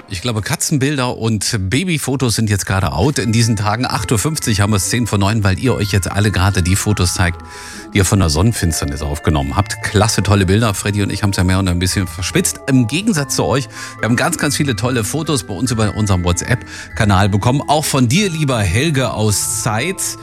Ich glaube, Katzenbilder und Babyfotos sind jetzt gerade out in diesen Tagen. 8.50 Uhr haben wir es 10 vor 9, weil ihr euch jetzt alle gerade die Fotos zeigt, die ihr von der Sonnenfinsternis aufgenommen habt. Klasse, tolle Bilder. Freddy und ich haben es ja mehr und ein bisschen verspitzt. Im Gegensatz zu euch, wir haben ganz, ganz viele tolle Fotos bei uns über unserem WhatsApp-Kanal bekommen. Auch von dir, lieber Helge aus Zeitz.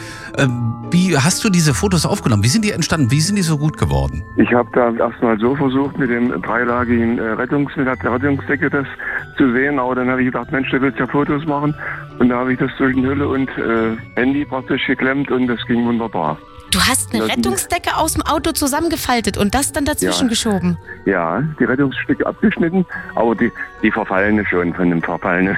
Wie hast du diese Fotos aufgenommen? Wie sind die entstanden? Wie sind die so gut geworden? Ich habe da erstmal so versucht, mit dem dreilagigen mit der Rettungsdecke das zu sehen, aber dann habe ich gedacht, Mensch, du willst ja Fotos machen. Und da habe ich das durch den Hülle und Handy praktisch geklemmt und das ging wunderbar. Du hast eine Rettungsdecke aus dem Auto zusammengefaltet und das dann dazwischen geschoben? Ja, die Rettungsstücke abgeschnitten, aber die verfallene schon von dem Verfallenen.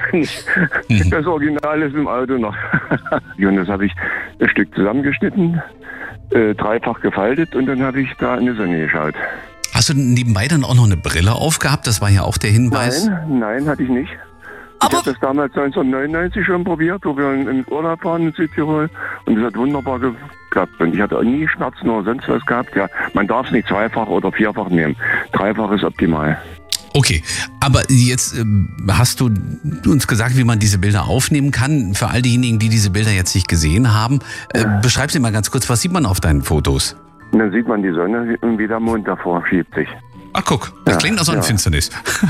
Das Original ist im Auto noch. Und das habe ich ein Stück zusammengeschnitten, dreifach gefaltet und dann habe ich da in die Sonne geschaut. Hast du nebenbei dann auch noch eine Brille aufgehabt? Das war ja auch der Hinweis. Nein, hatte ich nicht. Ich habe das damals 1999 schon probiert, wo wir in Urlaub waren in Südtirol und das hat wunderbar geklappt. Und ich hatte auch nie Schmerzen oder sonst was gehabt. Ja, man darf es nicht zweifach oder vierfach nehmen. Dreifach ist optimal. Okay, aber jetzt hast du uns gesagt, wie man diese Bilder aufnehmen kann. Für all diejenigen, die diese Bilder jetzt nicht gesehen haben, beschreib sie mal ganz kurz, was sieht man auf deinen Fotos? Und dann sieht man die Sonne und wie der Mond davor schiebt sich. Ach guck, das klingt nach Sonnenfinsternis.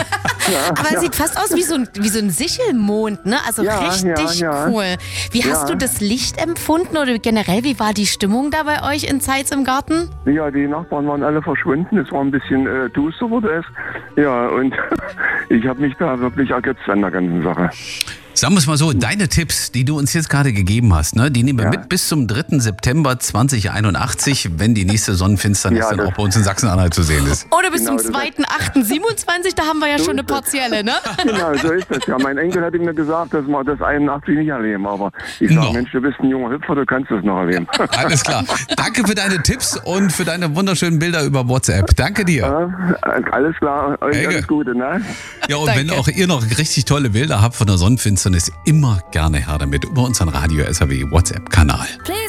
Aber es sieht fast aus wie so ein Sichelmond, ne? Also richtig cool. Wie hast du das Licht empfunden oder generell, wie war die Stimmung da bei euch in Zeitz im Garten? Ja, die Nachbarn waren alle verschwunden. Es war ein bisschen duster wurde es. Ja, und ich habe mich da wirklich ergötzt an der ganzen Sache. Sagen wir es mal so, deine Tipps, die du uns jetzt gerade gegeben hast, ne, die nehmen wir mit bis zum 3. September 2081, wenn die nächste Sonnenfinsternis dann auch bei uns in Sachsen-Anhalt zu sehen ist. Oder bis zum 2.8.27, da haben wir ja schon eine partielle, ne? Genau, so ist das. Ja, mein Enkel hat mir gesagt, dass wir das 81 nicht erleben, aber ich sage, Mensch, du bist ein junger Hüpfer, du kannst das noch erleben. Alles klar. Danke für deine Tipps und für deine wunderschönen Bilder über WhatsApp. Danke dir. Alles klar, euch alles Gute, ne? Ja, und wenn auch ihr noch richtig tolle Bilder habt von der Sonnenfinsternis, immer gerne her damit über unseren Radio SAW WhatsApp-Kanal.